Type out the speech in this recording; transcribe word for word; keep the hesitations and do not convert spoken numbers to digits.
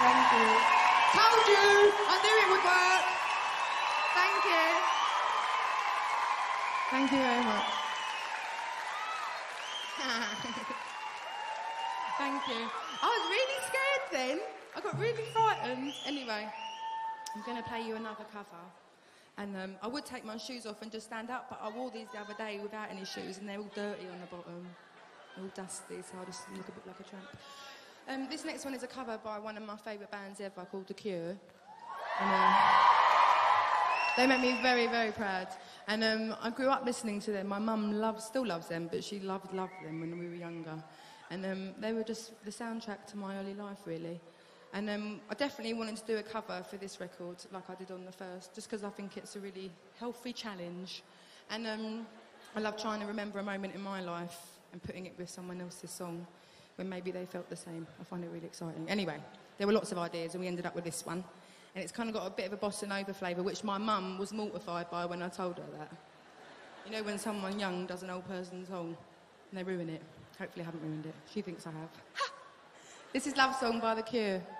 thank you. Told you! I knew it would work! Thank you. Thank you very much. Thank you. I was really scared then. I got really frightened. Anyway, I'm going to play you another cover. And um, I would take my shoes off and just stand up, but I wore these the other day without any shoes, and they're all dirty on the bottom. They're all dusty, so I just look a bit like a tramp. Um, this next one is a cover by one of my favourite bands ever called The Cure. And, uh, they make me very, very proud. And um, I grew up listening to them. My mum loves, still loves them, but she loved, loved them when we were younger. And um, they were just the soundtrack to my early life, really. And um, I definitely wanted to do a cover for this record, like I did on the first, just because I think it's a really healthy challenge. And um, I love trying to remember a moment in my life and putting it with someone else's song when maybe they felt the same. I find it really exciting. Anyway, there were lots of ideas, and we ended up with this one. And it's kind of got a bit of a bossa nova flavour, which my mum was mortified by when I told her that. You know, when someone young does an old person's song and they ruin it. Hopefully I haven't ruined it. She thinks I have. This is Love Song by The Cure.